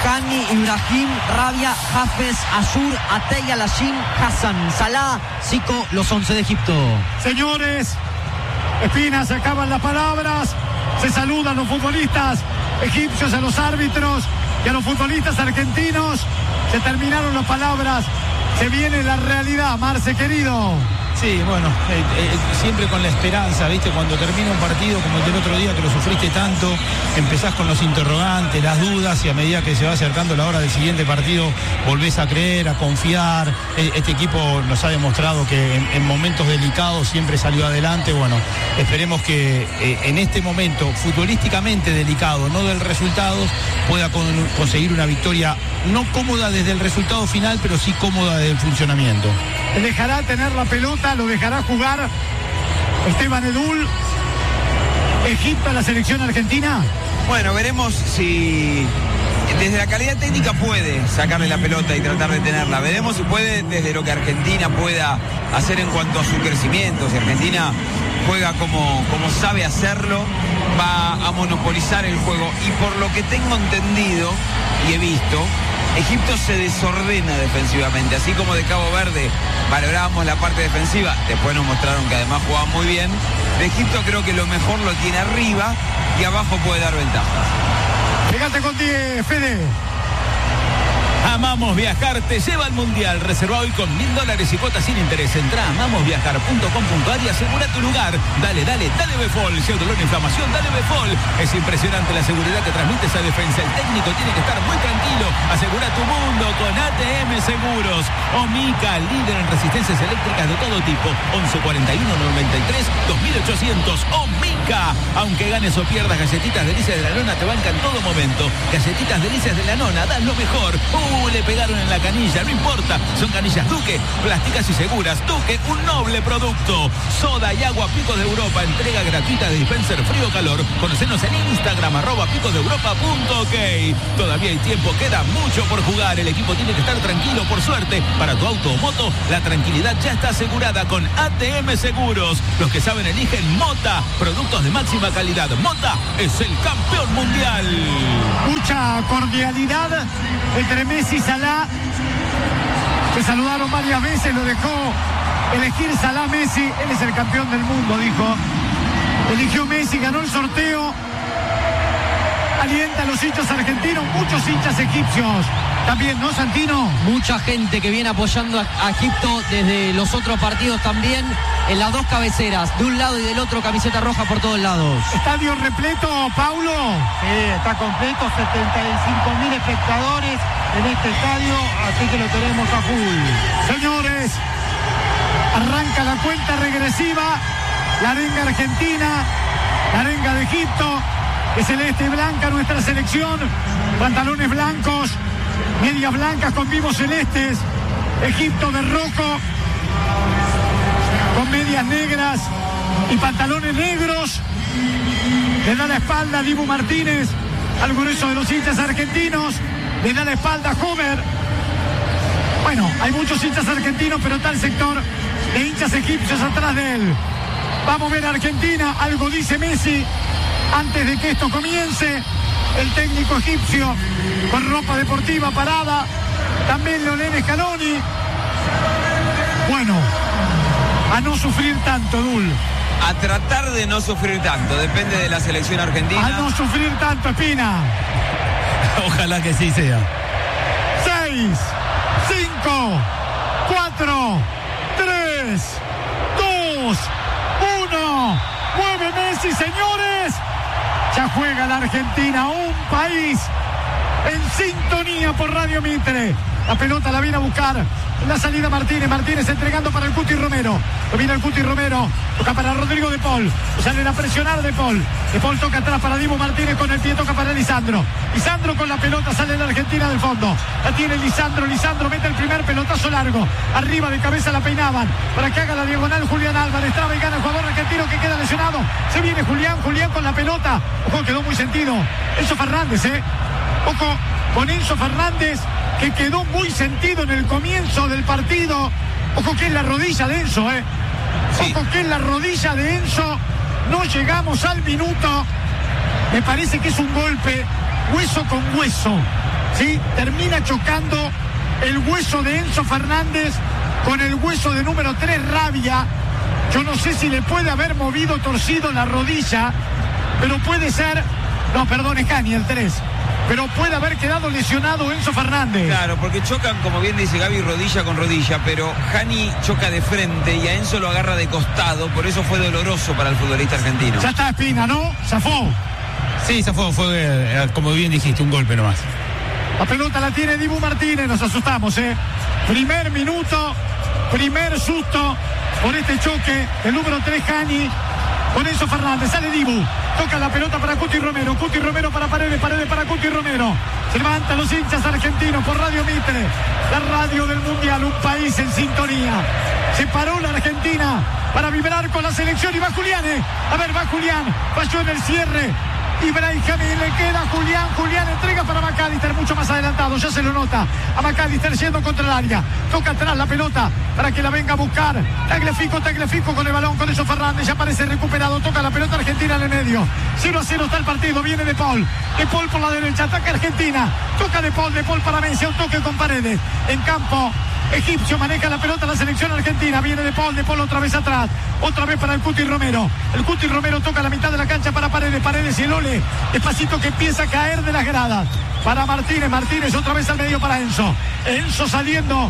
Hani, Ibrahim, Rabia, Hafez, Ayur, Atey, Alashin, Hassan, Salah, Zico, los 11 de Egipto. Señores, Espina, se acaban las palabras, se saludan los futbolistas egipcios a los árbitros y a los futbolistas argentinos. Se terminaron las palabras, se viene la realidad, Marce querido. Sí, bueno, siempre con la esperanza, ¿viste? Cuando termina un partido como el del otro día, que lo sufriste tanto, empezás con los interrogantes, las dudas, y a medida que se va acercando la hora del siguiente partido, volvés a creer, a confiar. Este equipo nos ha demostrado que en momentos delicados siempre salió adelante. Bueno, esperemos que en este momento, futbolísticamente delicado, no del resultado, pueda conseguir una victoria no cómoda desde el resultado final, pero sí cómoda desde el funcionamiento. Dejará tener la pelota, lo dejará jugar Esteban Edul. Egipto a la selección argentina. Bueno, veremos si desde la calidad técnica puede sacarle la pelota y tratar de tenerla. Veremos si puede desde lo que Argentina pueda hacer en cuanto a su crecimiento. Si Argentina juega como sabe hacerlo, va a monopolizar el juego. Y por lo que tengo entendido y he visto, Egipto se desordena defensivamente, así como de Cabo Verde valorábamos la parte defensiva, después nos mostraron que además jugaban muy bien. De Egipto creo que lo mejor lo tiene arriba y abajo puede dar ventajas. Fíjate contigo, Fede. Amamos Viajar te lleva al Mundial. Reserva hoy con $1.000 y cuotas sin interés. Entrá a amamosviajar.com.ar y asegura tu lugar. Dale Befol. Si hay dolor e inflamación, dale Befol. Es impresionante la seguridad que transmite esa defensa. El técnico tiene que estar muy tranquilo. Asegura tu mundo con ATM Seguros. Omica, líder en resistencias eléctricas de todo tipo. 11 41 93 2800. Omica. Aunque ganes o pierdas, Galletitas Delicias de la Nona te bancan en todo momento. Galletitas Delicias de la Nona, dan lo mejor. Le pegaron en la canilla, no importa. Son canillas Duque, plásticas y seguras. Duque, un noble producto. Soda y agua Picos de Europa. Entrega gratuita de dispenser frío-calor. Conocenos en Instagram, @picosdeeuropa.ok. Todavía hay tiempo, queda mucho por jugar. El equipo tiene que estar tranquilo, por suerte. Para tu auto o moto, la tranquilidad ya está asegurada con ATM Seguros. Los que saben eligen Mota. Productos de máxima calidad. Mota es el campeón mundial. Mucha cordialidad entre Messi y Salah. Se saludaron varias veces, lo dejó elegir Salah. Messi, él es el campeón del mundo, dijo. Eligió Messi, ganó el sorteo. Alienta a los hinchas argentinos, muchos hinchas egipcios también, ¿no, Santino? Mucha gente que viene apoyando a Egipto desde los otros partidos también, en las dos cabeceras, de un lado y del otro, camiseta roja por todos lados. Estadio repleto, Paulo. Sí, está completo, 75.000 espectadores en este estadio, así que lo tenemos a full. Señores, arranca la cuenta regresiva, la arenga argentina, la arenga de Egipto, de celeste y blanca nuestra selección, pantalones blancos, medias blancas con vivos celestes, Egipto de rojo, con medias negras y pantalones negros. Le da la espalda a Dibu Martínez, al grueso de los hinchas argentinos, le da la espalda a Homer. Bueno, hay muchos hinchas argentinos, pero está el sector de hinchas egipcios atrás de él. Vamos a ver a Argentina, algo dice Messi antes de que esto comience. El técnico egipcio con ropa deportiva parada, también Lionel Scaloni. Bueno, a no sufrir tanto, Dul. A tratar de no sufrir tanto, depende de la selección argentina. A no sufrir tanto, Espina. Ojalá que sí sea. 6, 5, 4, 3, 2, 1. Mueve Messi, señores. Ya juega la Argentina, un país en sintonía por Radio Mitre. La pelota la viene a buscar en la salida Martínez. Martínez entregando para el Cuti Romero. Lo viene el Cuti Romero. Toca para Rodrigo De Paul. Salen a presionar De Paul. De Paul toca atrás para Dibu Martínez con el pie. Toca para Lisandro. Lisandro con la pelota. Sale la Argentina del fondo. La tiene Lisandro. Lisandro mete el primer pelotazo largo. Arriba de cabeza la peinaban. Para que haga la diagonal Julián Álvarez. Traba y gana el jugador argentino que queda lesionado. Se viene Julián. Julián con la pelota. Ojo, quedó muy sentido. Enzo Fernández, Ojo con Enzo Fernández, que quedó muy sentido en el comienzo del partido. Ojo que es la rodilla de Enzo, Sí. Ojo que es la rodilla de Enzo. No llegamos al minuto. Me parece que es un golpe hueso con hueso. ¿sí? Termina chocando el hueso de Enzo Fernández con el hueso de número 3, Rabia. Yo no sé si le puede haber movido torcido la rodilla, pero puede ser, no, perdón, es Cani el 3, pero puede haber quedado lesionado Enzo Fernández. Claro, porque chocan, como bien dice Gaby, rodilla con rodilla, pero Hani choca de frente y a Enzo lo agarra de costado, por eso fue doloroso para el futbolista argentino. Ya está Espina, ¿no? Zafó. Sí, fue, como bien dijiste, un golpe nomás. La pelota la tiene Dibu Martínez, nos asustamos, ¿eh? Primer minuto, primer susto por este choque, el número 3, Hani, con Enzo Fernández. Sale Dibu, toca la pelota para Cuti Romero para Paredes para Cuti Romero. Se levantan los hinchas argentinos por Radio Mitre, la radio del Mundial, un país en sintonía. Se paró la Argentina para vibrar con la selección y va Julián, a ver, va Julián, falló en el cierre. Ibrahim Jamil, le queda Julián entrega para McAllister, mucho más adelantado, ya se lo nota a McAllister yendo contra el área, toca atrás la pelota para que la venga a buscar Tagliafico con el balón, con Enzo Fernández, ya parece recuperado, toca la pelota argentina en el medio, 0-0 está el partido, viene De Paul por la derecha, ataca Argentina, toca De Paul para Messi, un toque con Paredes, en campo egipcio, maneja la pelota la selección argentina, viene De Paul otra vez atrás, otra vez para el Cuti Romero toca la mitad de la cancha para Paredes y el Ole, despacito que empieza a caer de las gradas, para Martínez otra vez al medio para Enzo saliendo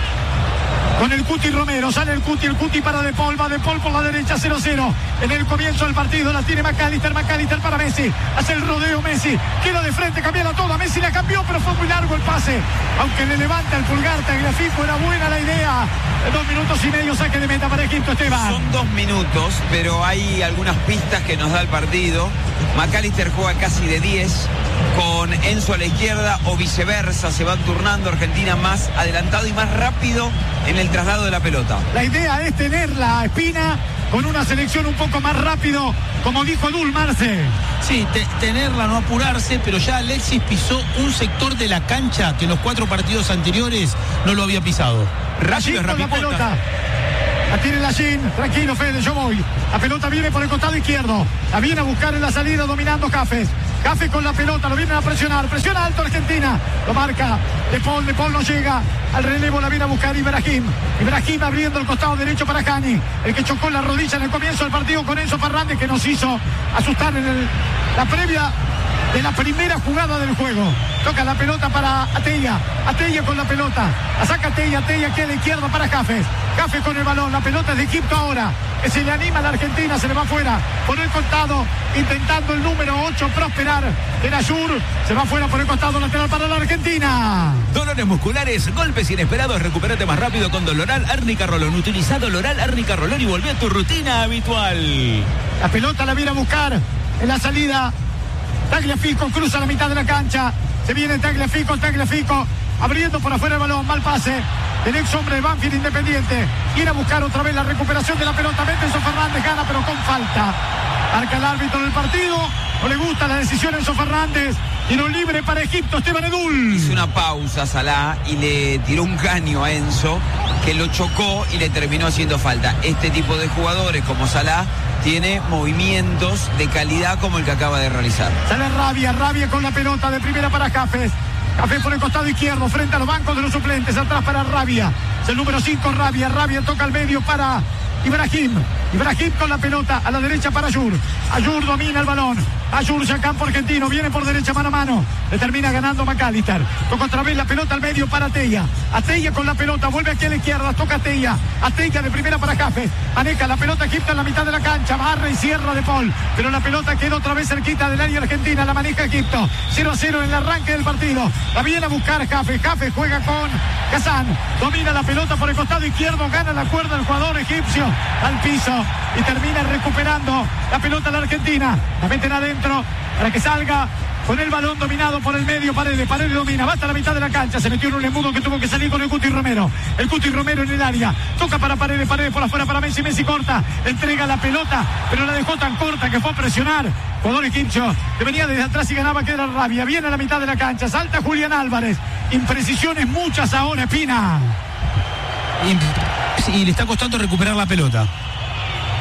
con el Cuti Romero, sale el Cuti para De Paul, va De Paul por la derecha, 0-0 en el comienzo del partido, la tiene McAllister para Messi, hace el rodeo Messi, queda de frente, cambiala toda, Messi la cambió, pero fue muy largo el pase, aunque le levanta el pulgar Tagliafico, era buena la idea, 2 minutos y medio, saque de meta para Egipto, Esteban. Son 2 minutos, pero hay algunas pistas que nos da el partido. McAllister juega casi de 10, con Enzo a la izquierda o viceversa, se van turnando, Argentina más adelantado y más rápido en el traslado de la pelota. La idea es tenerla, Espina, con una selección un poco más rápido, como dijo Dul Marce. Sí, tenerla, no apurarse, pero ya Alexis pisó un sector de la cancha que en los 4 partidos anteriores no lo había pisado. Rápido, la pelota. La tiene Lachín, tranquilo Fede, yo voy. La pelota viene por el costado izquierdo. La viene a buscar en la salida dominando Jafes con la pelota, lo vienen a presionar. Presiona alto Argentina. Lo marca De Paul no llega. Al relevo la viene a buscar Ibrahim abriendo el costado derecho para Hani. El que chocó la rodilla en el comienzo del partido con Enzo Fernández, que nos hizo asustar en la previa de la primera jugada del juego. Toca la pelota para Atella con la pelota, la saca Atella que a la izquierda para Jafes con el balón, la pelota es de Egipto ahora, que se le anima a la Argentina, se le va afuera por el costado, intentando el número 8 prosperar, era Yur, se va afuera por el costado lateral para la Argentina. Dolores musculares, golpes inesperados, recupérate más rápido con Doloral Árnica Rolón. Utiliza Doloral Árnica Rolón y volvé a tu rutina habitual. La pelota la viene a buscar en la salida Tagliafico, cruza la mitad de la cancha, se viene Tagliafico abriendo por afuera el balón, mal pase del ex hombre de Banfield Independiente, quiere buscar otra vez la recuperación de la pelota, mete Enzo Fernández, gana pero con falta, marca el árbitro del partido, no le gusta la decisión Enzo Fernández, tiro libre para Egipto, Esteban Edul. Hizo una pausa Salah y le tiró un caño a Enzo, que lo chocó y le terminó haciendo falta. Este tipo de jugadores como Salah tiene movimientos de calidad como el que acaba de realizar. Sale Rabia con la pelota de primera para Jafes por el costado izquierdo, frente a los bancos de los suplentes, atrás para Rabia, es el número 5 Rabia toca al medio para Ibrahim con la pelota a la derecha para Ayur domina el balón, Ayur ya campo argentino, viene por derecha mano a mano, le termina ganando McAllister, toca otra vez la pelota al medio para Atella con la pelota, vuelve aquí a la izquierda, toca Atella de primera para Jafes, maneja la pelota Egipto en la mitad de la cancha, barra y cierra De Paul, pero la pelota quedó otra vez cerquita del área argentina, la maneja Egipto, 0-0 en el arranque del partido, la viene a buscar Jafes juega con Kazan, domina la pelota por el costado izquierdo, gana la cuerda el jugador egipcio al piso y termina recuperando la pelota a la Argentina, la meten adentro para que salga con el balón dominado por el medio. Paredes domina, va hasta la mitad de la cancha, se metió en un embudo que tuvo que salir con el Cuti Romero en el área, toca para Paredes por afuera para Messi corta, entrega la pelota pero la dejó tan corta que fue a presionar jugador egipcio que venía desde atrás y ganaba, que era Rabia, viene a la mitad de la cancha, salta Julián Álvarez, imprecisiones muchas ahora Espina, y le está costando recuperar la pelota.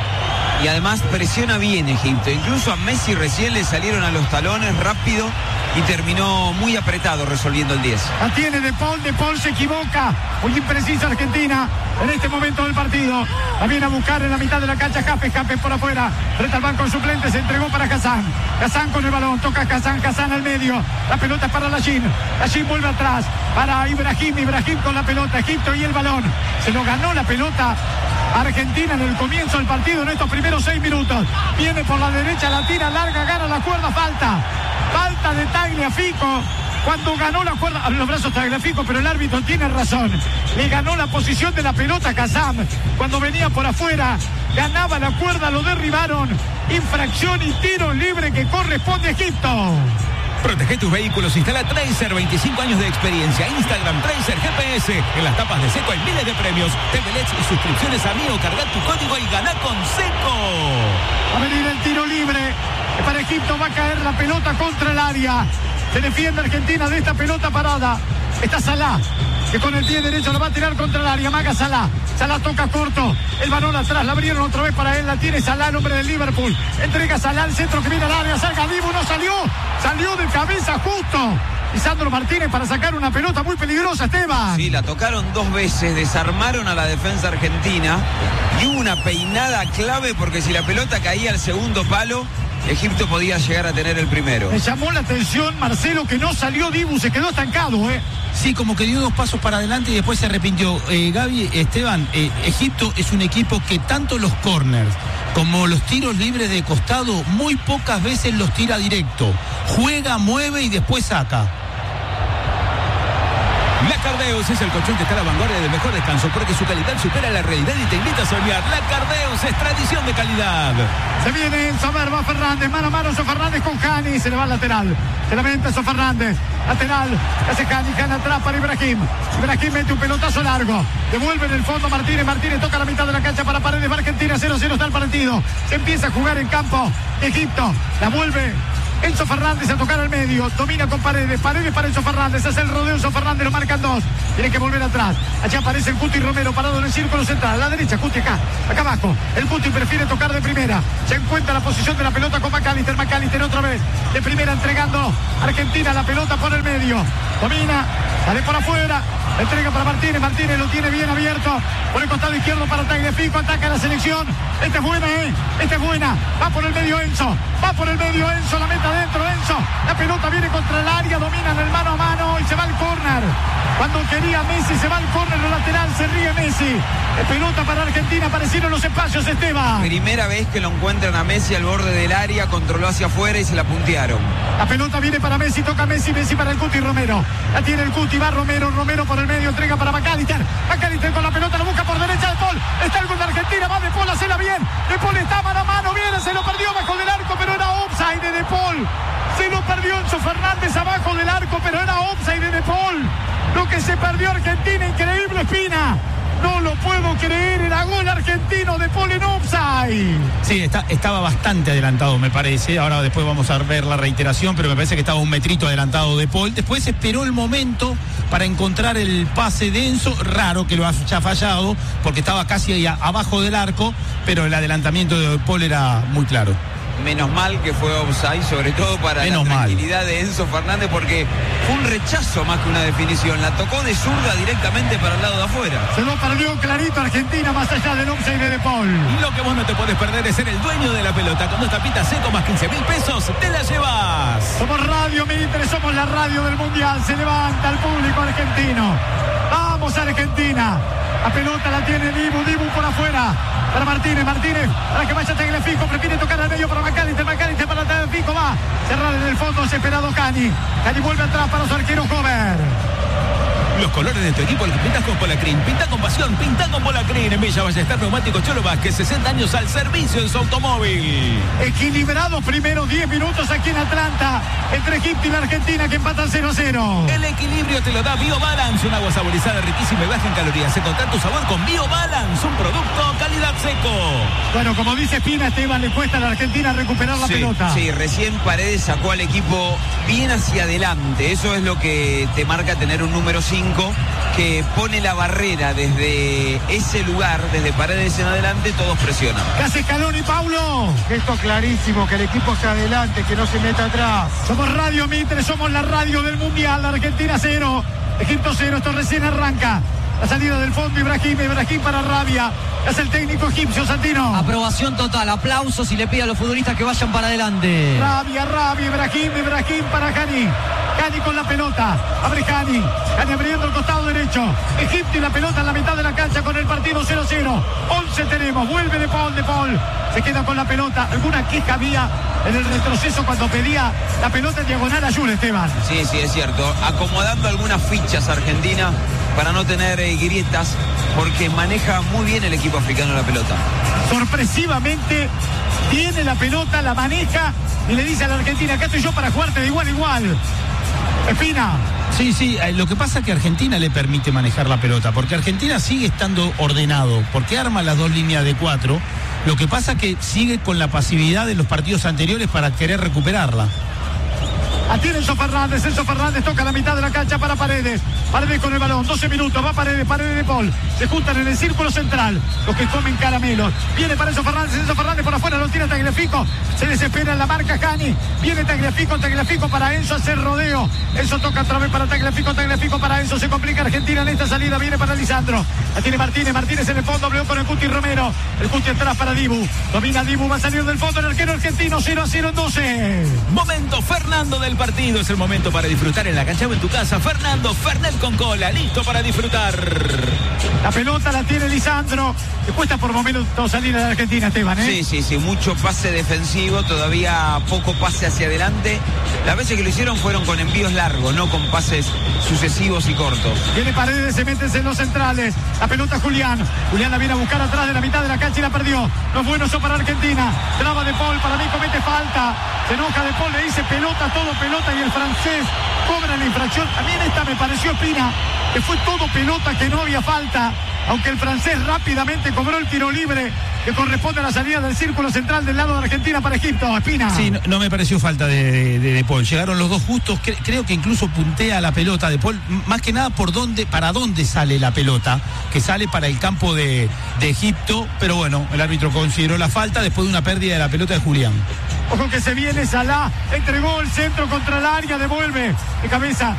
Y además presiona bien Egipto. Incluso a Messi recién le salieron a los talones rápido y terminó muy apretado resolviendo el 10. La tiene De Paul se equivoca. Muy imprecisa Argentina en este momento del partido. La viene a buscar en la mitad de la cancha Jape por afuera. Frente al banco de suplentes, se entregó para Kazan. Kazan con el balón, toca Kazan al medio. La pelota es para Lachin vuelve atrás para Ibrahim con la pelota. Egipto y el balón. Se lo ganó la pelota Argentina en el comienzo del partido, en estos primeros 6 minutos. Viene por la derecha, la tira larga, gana la cuerda, falta de Tagliafico. Cuando ganó la cuerda, los brazos Tagliafico, pero el árbitro tiene razón. Le ganó la posición de la pelota a Kazam. Cuando venía por afuera, ganaba la cuerda, lo derribaron. Infracción y tiro libre que corresponde a Egipto. Protege tus vehículos, instala Tracer, 25 años de experiencia. Instagram Tracer GPS. En las tapas de Seco hay miles de premios. TVLEDs y suscripciones a Mío. Carga tu código y gana con Seco. Va a venir el tiro libre. Para Egipto va a caer la pelota contra el área. Se defiende Argentina de esta pelota parada. Está Salah, que con el pie derecho lo va a tirar contra el área. Maga Salah toca corto. El balón atrás, la abrieron otra vez para él. La tiene Salah, el hombre del Liverpool. Entrega Salah al centro que viene al área. Salga Dibu, no salió de cabeza justo. Y Sandro Martínez para sacar una pelota muy peligrosa, Esteban. Sí, la tocaron 2 veces, desarmaron a la defensa argentina y hubo una peinada clave porque si la pelota caía al segundo palo, Egipto podía llegar a tener el primero. Me llamó la atención, Marcelo, que no salió Dibu, se quedó estancado, Sí, como que dio 2 pasos para adelante y después se arrepintió. Gaby, Esteban, Egipto es un equipo que tanto los corners como los tiros libres de costado muy pocas veces los tira directo. Juega, mueve y después saca. Lacardeus es el colchón que está a la vanguardia del mejor descanso porque su calidad supera la realidad y te invita a soñar. Lacardeus es tradición de calidad. Se viene Enzo, va Fernández, mano a mano Enzo Fernández con Cani, se le va al lateral. Se la mete Enzo Fernández, lateral, hace Cani atrás para Ibrahim mete un pelotazo largo, devuelve en el fondo Martínez toca la mitad de la cancha para Paredes, va Argentina, 0-0 está el partido. Se empieza a jugar en campo Egipto, la vuelve Enzo Fernández a tocar al medio, domina con Paredes para Enzo Fernández, hace el rodeo Enzo Fernández, lo marcan 2, tiene que volver atrás, allá aparece el Cuti Romero parado en el círculo central, a la derecha, Cuti acá abajo, el Cuti prefiere tocar de primera, se encuentra la posición de la pelota con McAllister otra vez, de primera entregando Argentina la pelota por el medio, domina, sale por afuera, entrega para Martínez lo tiene bien abierto, por el costado izquierdo para Tagliafico, ataca la selección, esta es buena, va por el medio Enzo, la meta adentro Enzo, la pelota viene contra el área, dominan el mano a mano y se va al córner. Cuando quería Messi se va al córner, lo lateral, se ríe Messi. Pelota para Argentina, aparecieron los espacios, Esteban. Primera vez que lo encuentran a Messi al borde del área, controló hacia afuera y se la puntearon. La pelota viene para Messi, toca Messi para el Cuti Romero. La tiene el Cuti, va Romero por el medio, entrega para McAllister con la pelota, la busca por derecha De Paul. Está el gol de Argentina, va De Paul, hacela bien. De Paul está mano a mano, viene, se lo perdió bajo del arco, pero era offside de Paul. Se lo perdió Enzo Fernández abajo del arco, pero era offside de Paul. Lo que se perdió Argentina, increíble, Espina. No lo puedo creer, era gol argentino de Paul en offside. Sí, estaba bastante adelantado, me parece. Ahora después vamos a ver la reiteración, pero me parece que estaba un metrito adelantado de Paul. Después esperó el momento para encontrar el pase de Enzo. Raro que lo haya fallado, porque estaba casi ahí abajo del arco, pero el adelantamiento de Paul era muy claro. Menos mal que fue offside, sobre todo para la tranquilidad de Enzo Fernández, porque fue un rechazo más que una definición. La tocó de zurda directamente para el lado de afuera. Se lo perdió clarito Argentina, más allá del offside de Paul. Y lo que vos no te podés perder es ser el dueño de la pelota. Con 2 tapitas Seco más 15.000 pesos, te la llevas. Somos Radio Mitre, somos la radio del Mundial. Se levanta el público argentino. Vamos Argentina. La pelota la tiene Dibu por afuera. Para Martínez, para que vaya Tagliafico, prefiere tocar al medio para McAllister para Tagliafico, va. Cerrar en el fondo, desesperado Cani vuelve atrás para su arquero Cover. Los colores de tu equipo los pintas con Polacrin. Pinta con pasión, pinta con Polacrin. En Villa Ballester Neumáticos Cholo Vázquez, 60 años al servicio en su automóvil. Equilibrados primeros 10 minutos aquí en Atlanta, entre Egipto y la Argentina, que empatan 0-0. El equilibrio te lo da BioBalance, un agua saborizada riquísima y baja en calorías. Encontrar tu sabor con BioBalance, un producto calidad Seco. Bueno, como dice Espina, Esteban, le cuesta a la Argentina recuperar la pelota. Sí, recién Paredes sacó al equipo bien hacia adelante. Eso es lo que te marca tener un número 5 5 que pone la barrera desde ese lugar, desde Paredes en adelante, todos presionan. ¿Qué hace Scaloni, Paulo? Esto clarísimo, que el equipo se adelante, que no se meta atrás. Somos Radio Mitre, somos la radio del Mundial. Argentina 0, Egipto 0, esto recién arranca. La salida del fondo, Ibrahim para Rabia. Es el técnico egipcio, Santino. Aprobación total, aplausos y le pide a los futbolistas que vayan para adelante. Rabia, Ibrahim para Cani. Cani con la pelota, abre Cani abriendo el costado derecho. Egipto y la pelota en la mitad de la cancha con el partido 0-0. 11 tenemos, vuelve De Paul. Se queda con la pelota. ¿Alguna queja había en el retroceso cuando pedía la pelota en diagonal a Jules, Esteban? Sí, es cierto. Acomodando algunas fichas Argentina para no tener grietas, porque maneja muy bien el equipo africano la pelota. Sorpresivamente tiene la pelota, la maneja y le dice a la Argentina: acá estoy yo para jugarte de igual a igual. Espina. Sí, lo que pasa es que Argentina le permite manejar la pelota, porque Argentina sigue estando ordenado, porque arma las dos líneas de 4. Lo que pasa es que sigue con la pasividad de los partidos anteriores para querer recuperarla. Atiene Enzo Fernández toca la mitad de la cancha para Paredes con el balón, 12 minutos, va Paredes De Paul, se juntan en el círculo central, los que comen caramelos, viene para Enzo Fernández por afuera, lo tira Tagliafico, se desespera en la marca Cani, viene Tagliafico para Enzo, hacer rodeo, Enzo toca otra vez para Tagliafico para Enzo, se complica Argentina en esta salida, viene para Lisandro, la tiene Martínez en el fondo, habló con el Cuti Romero, el Cuti atrás para Dibu, domina Dibu, va a salir del fondo el arquero argentino, 0-0 en 12. Momento Fernando del partido, es el momento para disfrutar en la cancha o en tu casa. Fernando Fernet con cola, listo para disfrutar. La pelota la tiene Lisandro, le cuesta por momentos salir a la Argentina, Esteban, ¿eh? Sí, mucho pase defensivo, todavía poco pase hacia adelante. Las veces que lo hicieron fueron con envíos largos, no con pases sucesivos y cortos. Viene Paredes, se mete en los centrales, la pelota Julián la viene a buscar atrás de la mitad de la cancha y la perdió. No es bueno eso para Argentina, traba De Paul, para mí comete falta, se enoja De Paul, le dice pelota, todo pelota, y el francés cobra la infracción. A mí en esta me pareció, Espina, que fue todo pelota, que no había falta, aunque el francés rápidamente cobró el tiro libre que corresponde a la salida del círculo central del lado de Argentina para Egipto. Espina. Sí, no me pareció falta de Paul. Llegaron los dos justos. Creo que incluso puntea la pelota de Paul, más que nada para dónde sale la pelota, que sale para el campo de Egipto, pero bueno, el árbitro consideró la falta después de una pérdida de la pelota de Julián. Ojo que se viene Salah, entregó el centro contra el área, devuelve de cabeza